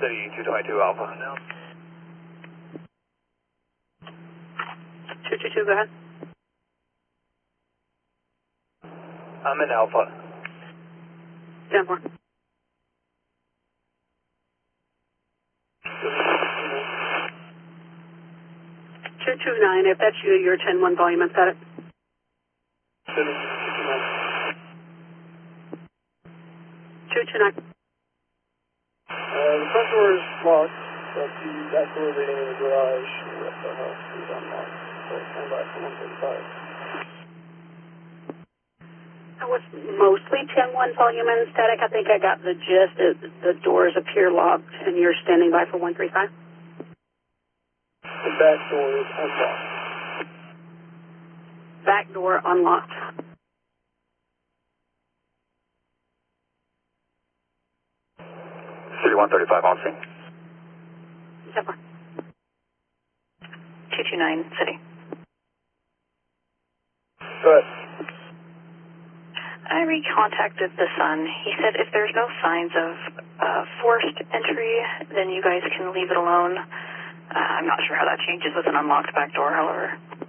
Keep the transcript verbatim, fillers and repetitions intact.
City two twenty-two Alpha. two two two, go ahead. I'm in Alpha. ten four. two two nine, if that's you, you're ten one volume and static. City two two nine. Uh, the front door is locked, but the back door leading in the garage to the rest of the house is unlocked. So stand by for one thirty-five. That was mostly ten one volume and static. I think I got the gist. It, the doors appear locked, and you're standing by for one three five. The back door is unlocked. Back door unlocked. City one thirty-five on scene. ten four. two two nine, City. Good. I recontacted the son. He said if there's no signs of uh, forced entry, then you guys can leave it alone. Uh, I'm not sure how that changes with an unlocked back door, however.